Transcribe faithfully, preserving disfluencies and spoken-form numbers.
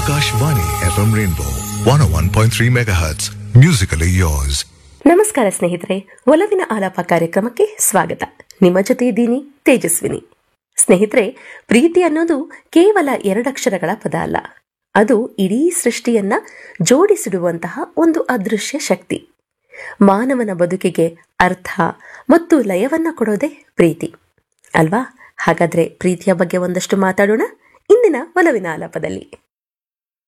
Akashvani F M Rainbow one ಓ one point three megahertz musically yours. ನಮಸ್ಕಾರ ಸ್ನೇಹಿತರೆ, ಒಲವಿನ ಆಲಾಪ ಕಾರ್ಯಕ್ರಮಕ್ಕೆ ಸ್ವಾಗತ. ನಿಮ್ಮ ಜೊತೆ ಇದ್ದೀನಿ ತೇಜಸ್ವಿನಿ. ಸ್ನೇಹಿತರೆ, ಪ್ರೀತಿ ಅನ್ನೋದು ಕೇವಲ ಎರಡಕ್ಷರಗಳ ಪದ ಅಲ್ಲ, ಅದು ಇಡೀ ಸೃಷ್ಟಿಯನ್ನ ಜೋಡಿಸಿಡುವಂತಹ ಒಂದು ಅದೃಶ್ಯ ಶಕ್ತಿ. ಮಾನವನ ಬದುಕಿಗೆ ಅರ್ಥ ಮತ್ತು ಲಯವನ್ನ ಕೊಡೋದೇ ಪ್ರೀತಿ ಅಲ್ವಾ? ಹಾಗಾದ್ರೆ ಪ್ರೀತಿಯ ಬಗ್ಗೆ ಒಂದಷ್ಟು ಮಾತಾಡೋಣ ಇಂದಿನ ಒಲವಿನ ಆಲಾಪದಲ್ಲಿ.